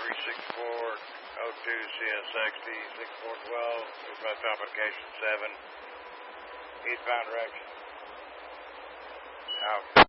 36402 CS60 6412, southwest application 7, eastbound direction. Out.